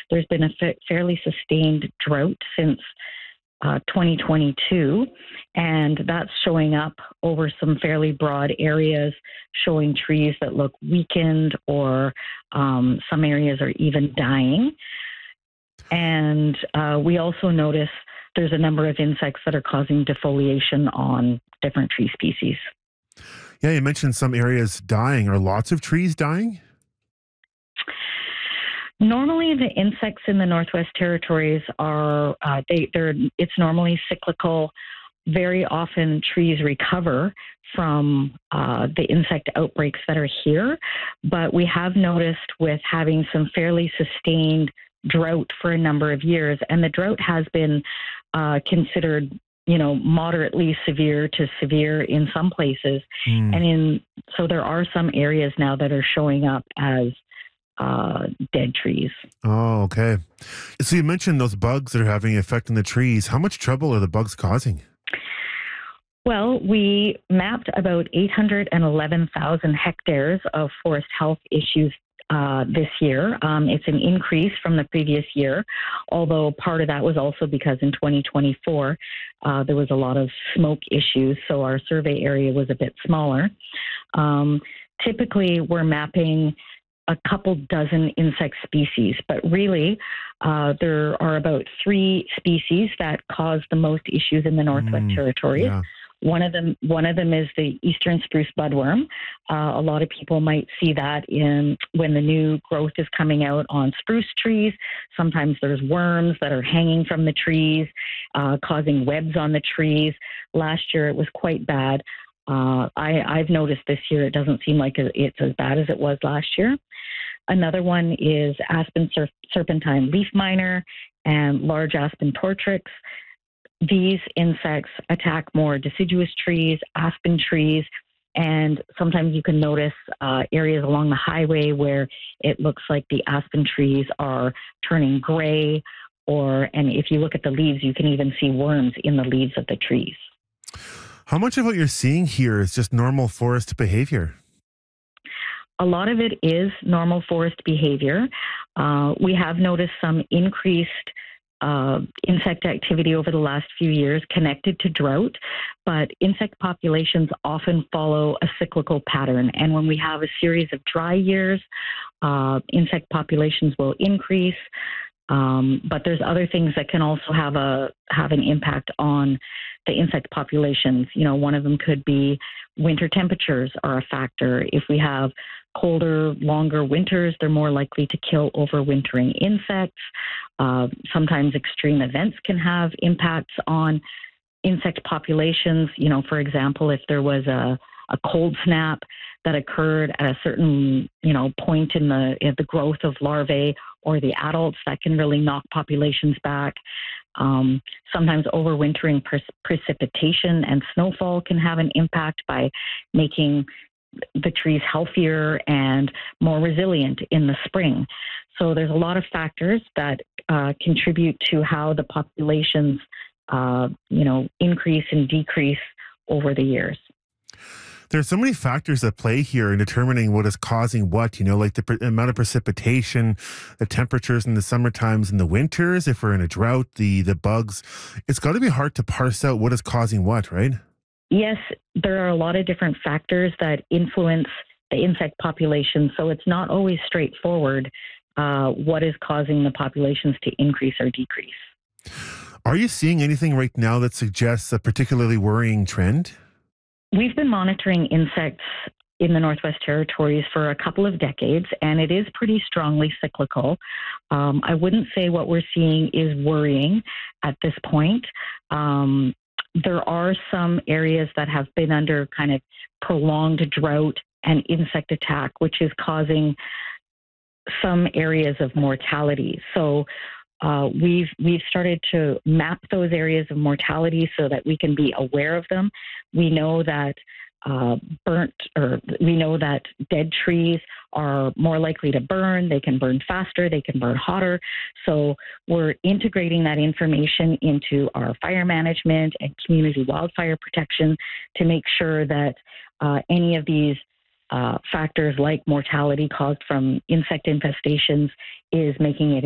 there's been a fairly sustained drought since 2022, and that's showing up over some fairly broad areas, showing trees that look weakened or some areas are even dying. And we also notice there's a number of insects that are causing defoliation on different tree species. Yeah, you mentioned some areas dying. Are lots of trees dying? Normally, the insects in the Northwest Territories are it's normally cyclical. Very often, trees recover from the insect outbreaks that are here, but we have noticed with having some fairly sustained drought for a number of years, and the drought has been considered, moderately severe to severe in some places, so there are some areas now that are showing up as dead trees. Oh, okay. So you mentioned those bugs that are having an effect on the trees. How much trouble are the bugs causing? Well, we mapped about 811,000 hectares of forest health issues this year. It's an increase from the previous year, although part of that was also because in 2024, there was a lot of smoke issues, so our survey area was a bit smaller. Typically, we're mapping a couple dozen insect species, but really there are about 3 species that cause the most issues in the Northwest Territories. Yeah. One of them is the eastern spruce budworm. A lot of people might see that when the new growth is coming out on spruce trees. Sometimes there's worms that are hanging from the trees, causing webs on the trees. Last year it was quite bad. I've noticed this year it doesn't seem like it's as bad as it was last year. Another one is aspen serpentine leaf miner and large aspen tortrix. These insects attack more deciduous trees, aspen trees, and sometimes you can notice areas along the highway where it looks like the aspen trees are turning gray, and if you look at the leaves, you can even see worms in the leaves of the trees. How much of what you're seeing here is just normal forest behavior? A lot of it is normal forest behavior. We have noticed some increased insect activity over the last few years connected to drought, but insect populations often follow a cyclical pattern. And when we have a series of dry years, insect populations will increase. But there's other things that can also have an impact on the insect populations. One of them could be winter temperatures are a factor. If we have colder, longer winters, they're more likely to kill overwintering insects. Sometimes extreme events can have impacts on insect populations. For example, if there was a cold snap that occurred at a certain, point in the growth of larvae or the adults, that can really knock populations back. Sometimes overwintering precipitation and snowfall can have an impact by making the trees healthier and more resilient in the spring. So there's a lot of factors that contribute to how the populations, increase and decrease over the years. There's so many factors that play here in determining what is causing what, like the amount of precipitation, the temperatures in the summer times and the winters. If we're in a drought, the bugs, it's got to be hard to parse out what is causing what, right? Yes, there are a lot of different factors that influence the insect population. So it's not always straightforward what is causing the populations to increase or decrease. Are you seeing anything right now that suggests a particularly worrying trend? We've been monitoring insects in the Northwest Territories for a couple of decades, and it is pretty strongly cyclical. I wouldn't say what we're seeing is worrying at this point. There are some areas that have been under kind of prolonged drought and insect attack, which is causing some areas of mortality. So we've started to map those areas of mortality so that we can be aware of them. We know that dead trees are more likely to burn. They can burn faster. They can burn hotter. So we're integrating that information into our fire management and community wildfire protection to make sure that any of these factors like mortality caused from insect infestations is making it